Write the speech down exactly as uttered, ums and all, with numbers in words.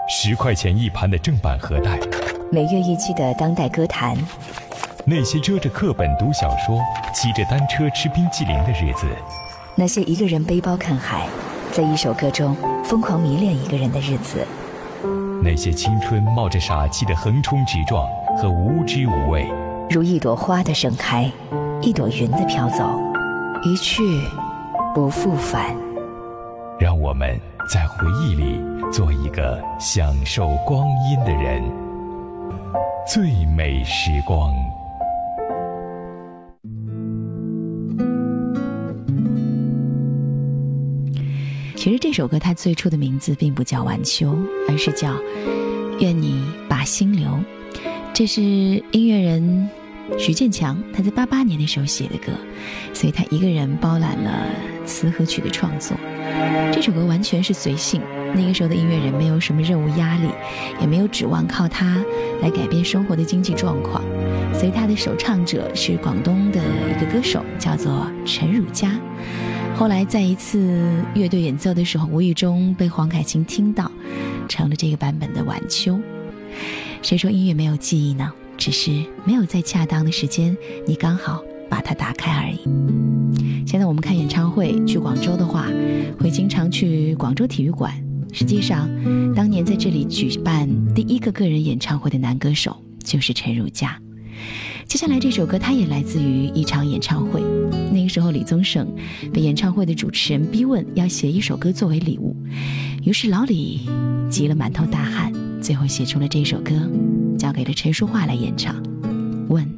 十块钱一盘的正版盒带， 每月一期的当代歌坛， 那些遮着课本读小说、骑着单车吃冰淇淋的日子， 那些一个人背包看海，在一首歌中疯狂迷恋一个人的日子， 那些青春冒着傻气的横冲直撞和无知无畏， 如一朵花的盛开，一朵云的飘走，一去不复返。 让我们在回忆里做一个享受光阴的人。最美时光。 其实这首歌它最初的名字并不叫晚秋，而是叫愿你把心留。这是音乐人徐建强他在八八年的时候写的歌，所以他一个人包揽了词和曲的创作。这首歌完全是随性，那个时候的音乐人没有什么任务压力，也没有指望靠他来改变生活的经济状况，所以他的首唱者是广东的一个歌手，叫做陈汝佳。后来在一次乐队演奏的时候，无意中被黄凯芹听到，成了这个版本的晚秋。谁说音乐没有记忆呢？只是没有在恰当的时间，你刚好把它打开而已。现在我们看演唱会，去广州的话会经常去广州体育馆，实际上当年在这里举办第一个个人演唱会的男歌手就是陈汝佳。接下来这首歌它也来自于一场演唱会，那个时候李宗盛被演唱会的主持人逼问要写一首歌作为礼物，于是老李急了满头大汗，最后写出了这首歌，交给了陈淑桦来演唱。问